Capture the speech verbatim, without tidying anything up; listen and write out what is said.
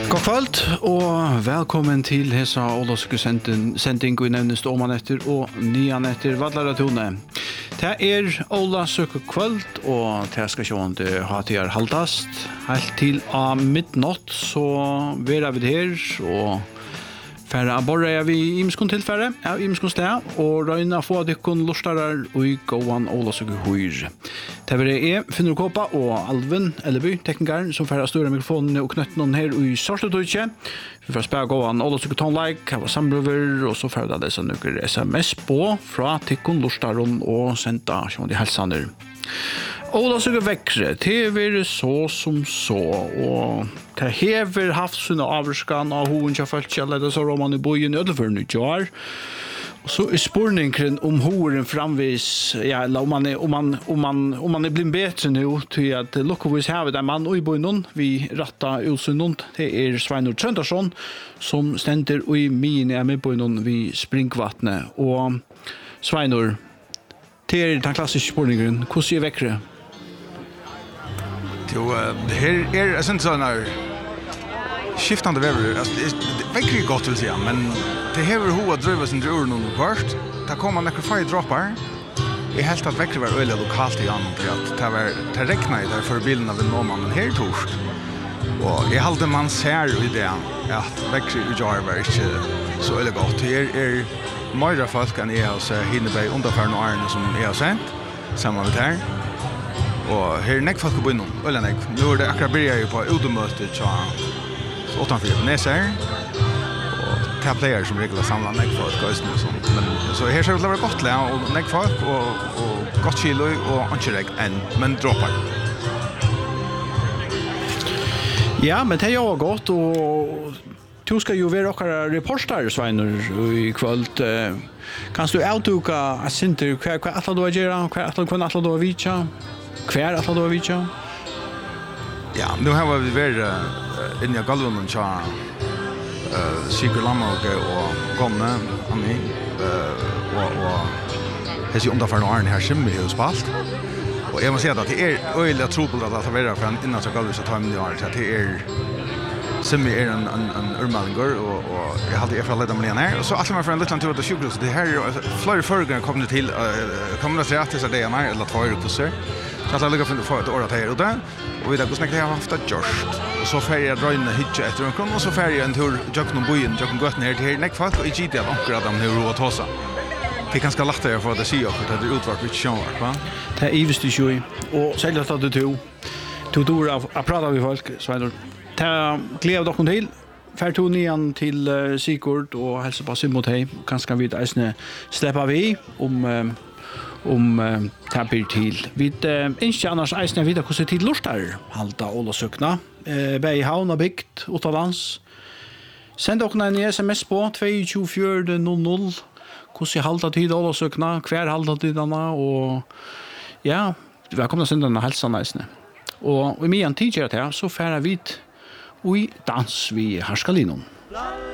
God kvöld og velkommen til hesa Ålåsøke sending vi nevnes oman etter og nyan etter Vallaratone. Det er Ålåsøke kvöld og det skal sjående ha til er haltast. Helt til av midnatt så vera vi her og færre borre er vi i imskon tilfære, ja, i imskon sted, og røyna få at ikkon lustarar og i gåan Ålåsøke høyre. Det er jeg, Finnur Kåpa og Alvin Elleby, teknikeren, som færre større mikrofonene og knøtten noen her i Sarstøtøytje. Vi får spille gåan Ålåsøke tonelike, hava sambrøver, og så færre det som nukker sms på fra tikkon lustaron og senda som de helsaner. Ålåsøke vekkre, det er så som så, og det hever haft sånne avrskan av hoen til folk, eller så roman i bojen i Ødelføren i jar. Og så er spurningen om hoen framvis, ja, eller om man er, om man, om man, om man er blitt bedre nå, til at lukkevis har vi der mann og i bojen, vi ratta ulsunnen, det er Sveinur Trøndarsson, som stender i min er med bojen vi springvattnet. Og Sveinur, det er den klassiske spurningen, hvordan er vekkere? Jo, her er jeg synes sånn her skiftande vever, altså, det vekker ikke godt vil si, men det hever ho at drøyve sin drøyre noen kvart, da kommer man nekker feil droppar. Jeg helt at vekker var øyelig lokalt i annen, til at det var det regnet i der for bilen av en måned, men her torst. Og jeg halte man ser i det at vekker i jar var ikke så øyelig godt. Her er mer folk enn jeg har sett Hinneberg underfærende og Arne som jeg har sett, sammen med her. Og her er nekk folk på innom, øyla nekk. Nå er det akkurat byrja jo på utemøte til åttanfyr på Neser. Og det er player som regler samla nekk folk og øyne og sånn. Men så her ser det være godt le, og nekk folk, og, og godt kilo, og ikke regg enn, men droppar. Ja, men det er jo godt, og du skal jo være okkara reporter, Sveinur, i kvöld. Kan du avtuka a sinter, hva er atla du a gjera, hva er atla du a vitja? Hver at du har vidt, ja? Ja, nu har vi vært uh, inne i galvene til uh, Sigurd Lamhauge og Gonne, Anni, uh, og, og jeg sier underførende Arne her som vi har spalt. Og jeg må si at det er øyelig trobelt at det har vært fra en innenfor galvene til å ta med Arne, at det er Simmi er en, en, en urmalinger, og, og jeg hadde jeg fra ledet med her. Og så alle meg fra en liten tur til sjukhus. Det her er flere førgående kommet til, uh, kommet til rett til seg det her, eller två yrkesser. Så jag lägger för ett år att här och där och vi där går snäcka jag har haft det just och så färger jag dröjna hitcha efter en kron och så färger jag en tur jag någon bojen jag kan gå ner till näck folk och i G T att ankra dem hur ro att ta sig. Det kan ska lätta jag för att se och att det utvart lite show va. Det är ivst ju och sälja att du tog tog dor av att prata med folk så är det ta glädje dock till för tog nian till uh, Sigurd och hälsa på sig mot hej kanske vi där släppa vi om um, om uh, tappir til. Vi uh, ikke annars eisne videre hvordan tid lustar halda Ålåsøkna. Uh, Bei havn og bygd utenlands. Send dere en sms på to fire null null hvordan halda tid Ålåsøkna, hver halda tidene, og ja, vi har kommet til å sende denne helsen eisne. Og i mye tid gjør det her, så færer vi i dans vi Harskalinon.